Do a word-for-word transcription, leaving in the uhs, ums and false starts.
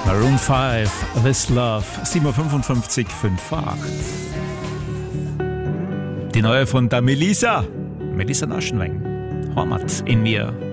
Maroon fünf, This Love, sieben Uhr fünfundfünfzig, fünf vor acht. Die neue von der Melissa, Melissa Naschenweng, Heimat in mir.